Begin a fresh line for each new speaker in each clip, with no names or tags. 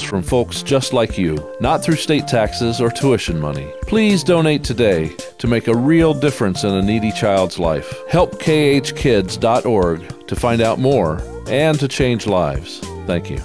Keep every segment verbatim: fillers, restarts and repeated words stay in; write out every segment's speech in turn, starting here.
from folks just like you, not through state taxes or tuition money. Please donate today to make a real difference in a needy child's life. help k h kids dot org to find out more and to change lives. Thank you.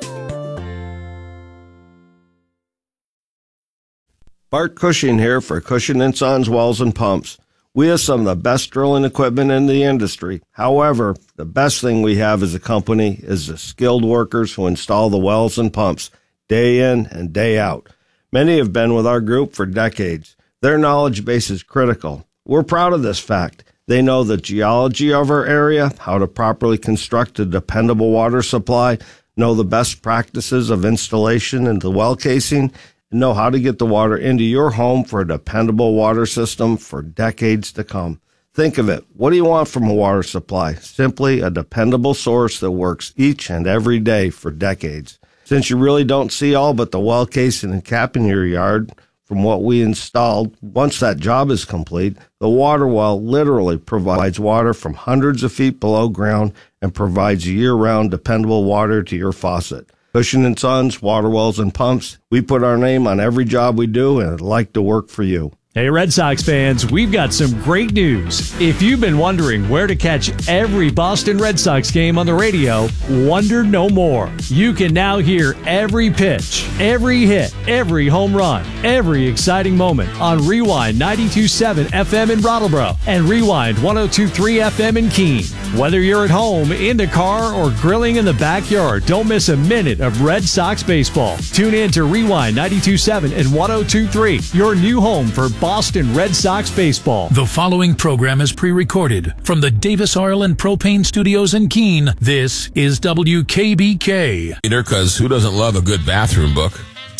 Bart Cushing here for Cushing and Sons Wells and Pumps. We have some of the best drilling equipment in the industry. However, the best thing we have as a company is the skilled workers who install the wells and pumps day in and day out. Many have been with our group for decades. Their knowledge base is critical. We're proud of this fact. They know the geology of our area, how to properly construct a dependable water supply, know the best practices of installation and the well casing, and know how to get the water into your home for a dependable water system for decades to come. Think of it. What do you want from a water supply? Simply a dependable source that works each and every day for decades. Since you really don't see all but the well casing and cap in your yard from what we installed, once that job is complete, the water well literally provides water from hundreds of feet below ground and provides year-round dependable water to your faucet. Cushing and Sons, Water Wells and Pumps. We put our name on every job we do, and I'd like to work for you.
Hey, Red Sox fans, we've got some great news. If you've been wondering where to catch every Boston Red Sox game on the radio, wonder no more. You can now hear every pitch, every hit, every home run, every exciting moment on Rewind ninety-two point seven F M in Brattleboro and Rewind one oh two point three F M in Keene. Whether you're at home, in the car, or grilling in the backyard, don't miss a minute of Red Sox baseball. Tune in to Rewind ninety-two point seven and one oh two point three, your new home for Boston Red Sox baseball.
The following program is pre-recorded from the Davis Oil and Propane Studios in Keene. This is W K B K.
Because who doesn't love a good bathroom book?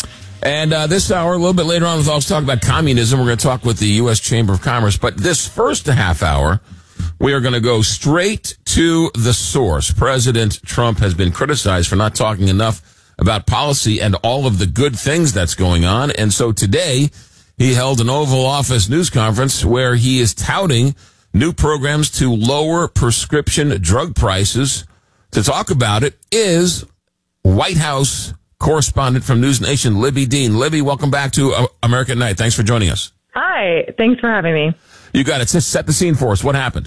And uh, this hour, a little bit later on, we'll also talk about communism. We're going to talk with the U S Chamber of Commerce. But this first half hour, we are going to go straight to the source. President Trump has been criticized for not talking enough about policy and all of the good things that's going on. And so today, he held an Oval Office news conference where he is touting new programs to lower prescription drug prices. To talk about it is White House correspondent from News Nation, Libby Dean. Libby, welcome back to uh, American Night. Thanks for joining us.
Hi. Thanks for having me.
You got it. Just set the scene for us. What happened?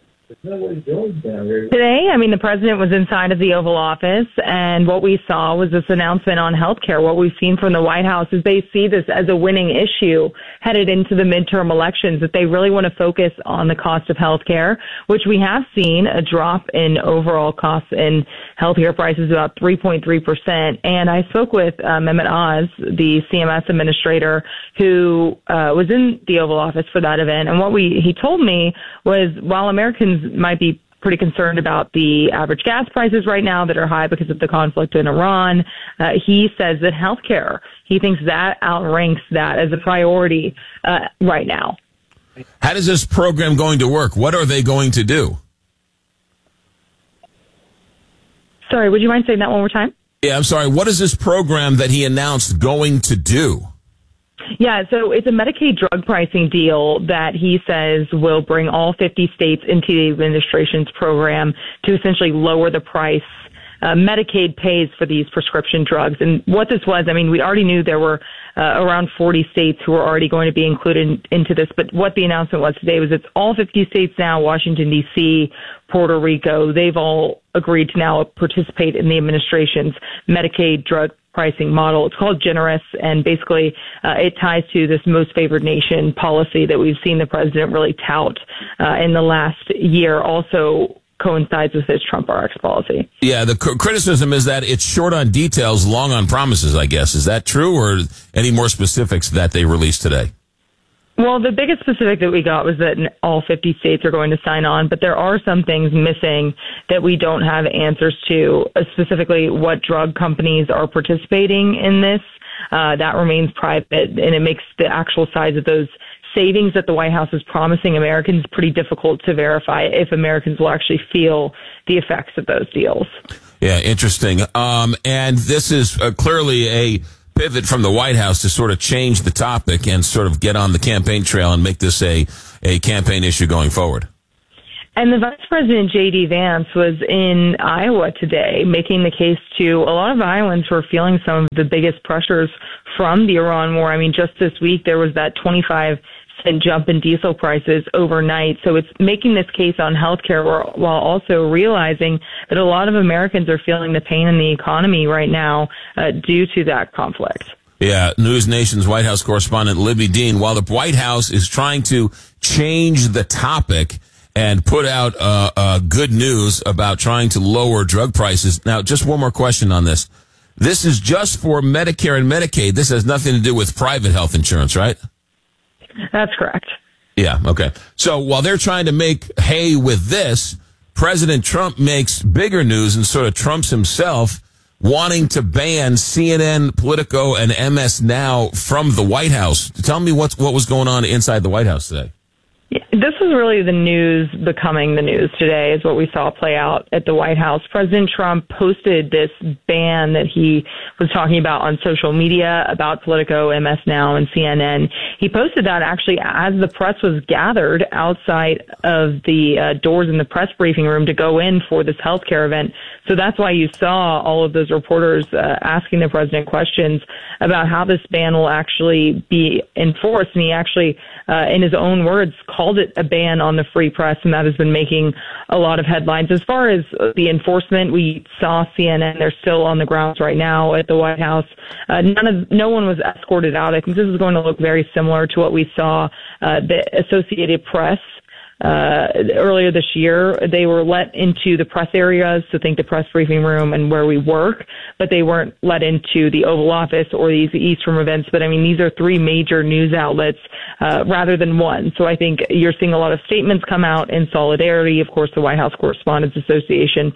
Today, I mean, the president was inside of the Oval Office, and what we saw was this announcement on healthcare. What we've seen from the White House is they see this as a winning issue headed into the midterm elections, that they really want to focus on the cost of healthcare, which we have seen a drop in overall costs in healthcare prices about three point three percent. And I spoke with uh, Mehmet Oz, the C M S administrator, who uh, was in the Oval Office for that event. And what we he told me was, while Americans might be pretty concerned about the average gas prices right now that are high because of the conflict in Iran, uh, he says that healthcare, he thinks that outranks that as a priority uh, right now.
How is this program going to work? What are they going to do?
Sorry, would you mind saying that one more time?
Yeah, I'm sorry. What is this program that he announced going to do?
Yeah, so it's a Medicaid drug pricing deal that he says will bring all fifty states into the administration's program to essentially lower the price uh, Medicaid pays for these prescription drugs. And what this was, I mean, we already knew there were uh, around forty states who were already going to be included in, into this, but what the announcement was today was it's all fifty states now, Washington, D C, Puerto Rico, they've all agreed to now participate in the administration's Medicaid drug pricing model. It's called Generous, and basically uh, it ties to this most favored nation policy that we've seen the president really tout uh, in the last year. Also coincides with his Trump R X policy. Yeah,
the c- criticism is that it's short on details, long on promises, I guess. Is that true, or any more specifics that they released today?
Well, the biggest specific that we got was that all fifty states are going to sign on, but there are some things missing that we don't have answers to, uh, specifically what drug companies are participating in this. Uh, that remains private, and it makes the actual size of those savings that the White House is promising Americans pretty difficult to verify if Americans will actually feel the effects of those deals.
Yeah, interesting. Um, and this is uh, clearly a pivot from the White House to sort of change the topic and sort of get on the campaign trail and make this a, a campaign issue going forward.
And the Vice President, J D. Vance, was in Iowa today making the case to a lot of Iowans who are feeling some of the biggest pressures from the Iran war. I mean, just this week, there was that twenty-five cent jump in diesel prices overnight. So it's making this case on healthcare while also realizing that a lot of Americans are feeling the pain in the economy right now uh, due to that conflict.
Yeah, News Nation's White House correspondent Libby Dean, while the White House is trying to change the topic and put out uh, uh, good news about trying to lower drug prices. Now, just one more question on this. This is just for Medicare and Medicaid. This has nothing to do with private health insurance, right?
That's correct.
Yeah, okay. So while they're trying to make hay with this, President Trump makes bigger news and sort of trumps himself, wanting to ban C N N, Politico, and M S Now from the White House. Tell me what's, what was going on inside the White House today.
Yeah, this was really the news becoming the news today, is what we saw play out at the White House. President Trump posted this ban that he was talking about on social media about Politico, M S Now, and C N N. He posted that actually as the press was gathered outside of the uh, doors in the press briefing room to go in for this healthcare event. So that's why you saw all of those reporters uh, asking the president questions about how this ban will actually be enforced. And he actually, uh, in his own words, called it a ban on the free press, and that has been making a lot of headlines. As far as the enforcement, we saw C N N. They're still on the grounds right now at the White House. Uh, none of, no one was escorted out. I think this is going to look very similar to what we saw uh, the Associated Press Uh, earlier this year. They were let into the press areas, so think the press briefing room and where we work, but they weren't let into the Oval Office or these East Room events. But I mean, these are three major news outlets uh, rather than one. So I think you're seeing a lot of statements come out in solidarity. Of course, the White House Correspondents Association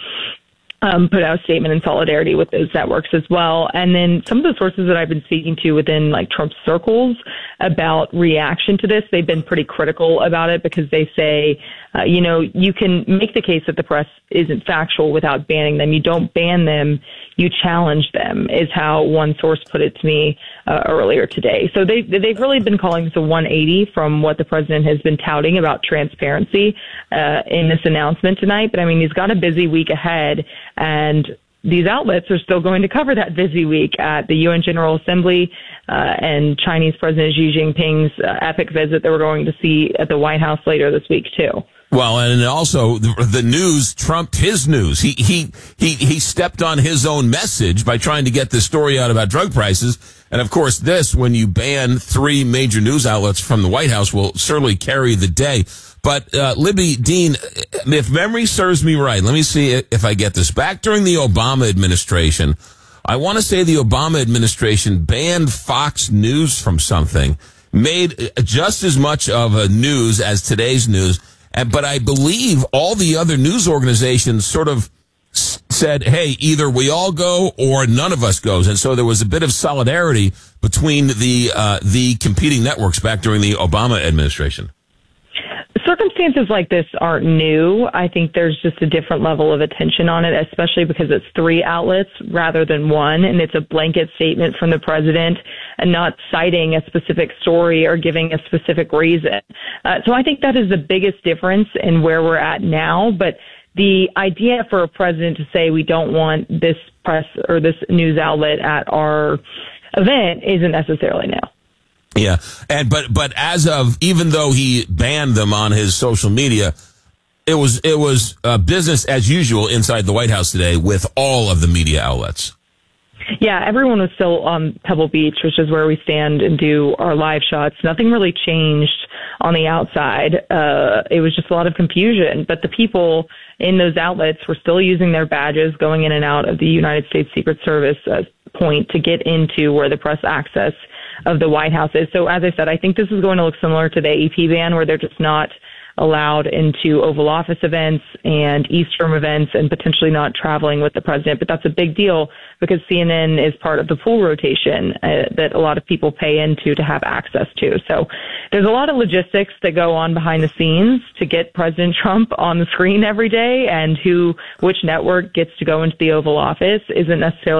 Um, put out a statement in solidarity with those networks as well. And then some of the sources that I've been speaking to within like Trump circles about reaction to this, they've been pretty critical about it because they say, uh, you know, you can make the case that the press isn't factual without banning them. You don't ban them, you challenge them, is how one source put it to me uh, earlier today. So they, they've really been calling this a one eighty from what the president has been touting about transparency uh, in this announcement tonight. But I mean, he's got a busy week ahead, and these outlets are still going to cover that busy week at the U N General Assembly uh, and Chinese President Xi Jinping's uh, epic visit that we're going to see at the White House later this week, too.
Well, and also the, the news trumped his news. He, he, he, he stepped on his own message by trying to get this story out about drug prices. And of course, this, when you ban three major news outlets from the White House, will certainly carry the day. But, uh, Libby Dean, if memory serves me right, let me see if I get this. Back during the Obama administration, I want to say the Obama administration banned Fox News from something, made just as much of a news as today's news. And, but I believe all the other news organizations sort of s- said, hey, either we all go or none of us goes. And so there was a bit of solidarity between the, uh, the competing networks back during the Obama administration.
Circumstances like this aren't new. I think there's just a different level of attention on it, especially because it's three outlets rather than one, and it's a blanket statement from the president and not citing a specific story or giving a specific reason. Uh, so I think that is the biggest difference in where we're at now. But the idea for a president to say we don't want this press or this news outlet at our event isn't necessarily new.
Yeah, and but but as of, even though he banned them on his social media, it was it was uh, business as usual inside the White House today with all of the media outlets.
Yeah, everyone was still on Pebble Beach, which is where we stand and do our live shots. Nothing really changed on the outside. Uh, it was just a lot of confusion, but the people in those outlets were still using their badges, going in and out of the United States Secret Service uh, point to get into where the press access of the White House is. So as I said, I think this is going to look similar to the A P ban, where they're just not allowed into Oval Office events and East Room events and potentially not traveling with the president. But that's a big deal because C N N is part of the pool rotation uh, that a lot of people pay into to have access to. So there's a lot of logistics that go on behind the scenes to get President Trump on the screen every day, and who, which network gets to go into the Oval Office isn't necessarily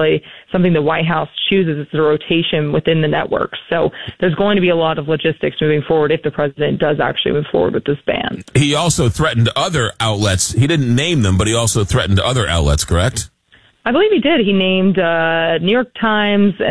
something the White House chooses. It's a rotation within the network. So there's going to be a lot of logistics moving forward if the president does actually move forward with this ban.
He also threatened other outlets. He didn't name them, but he also threatened other outlets, correct?
I believe he did. He named uh, New York Times